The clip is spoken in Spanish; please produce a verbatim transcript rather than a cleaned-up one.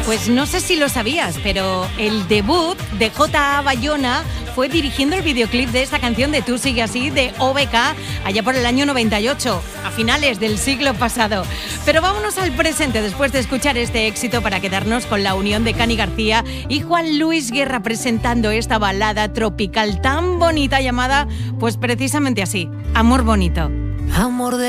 Pues no sé si lo sabías, pero el debut de J A Bayona fue dirigiendo el videoclip de esta canción de Tú sigue así, de O B K, allá por el año noventa y ocho, a finales del siglo pasado. Pero vámonos al presente después de escuchar este éxito para quedarnos con la unión de Cani García y Juan Luis Guerra presentando esta balada tropical tan bonita llamada, pues precisamente así, Amor Bonito. Amor de